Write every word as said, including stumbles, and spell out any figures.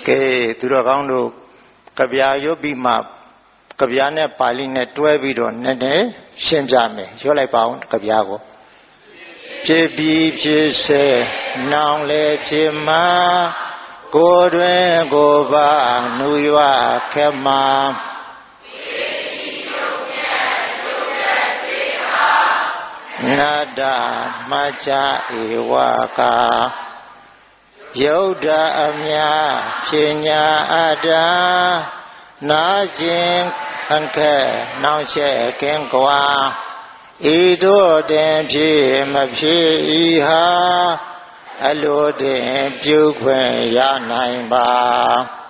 ကဲသူတော်ကောင်းတို့ကဗျာရုပ်ပြီးမှကဗျာနဲ့ပါဠိနဲ့တွဲပြီးတော့နည်းနည်းရှင်းပြမယ်ရွတ်လိုက်ပါအောင်ကဗျာကိုဖြစ်ပြီးဖြစ်စေနောင်လေဖြစ်မှာကိုယ်တွင်ကိုယ်ပါနူရွာခက်မှာနတ္တမချဧဝကာယုဒ္ဓအမြဖြစ်ညာအတ္တနာခြင်းခံခဲနှောင့်ရှက်ခင်ကွာဤသို့တင်ဖြစ်မဖြစ်ဤဟာအလိုတင်ပြုခွင့်ရနိုင်ပါ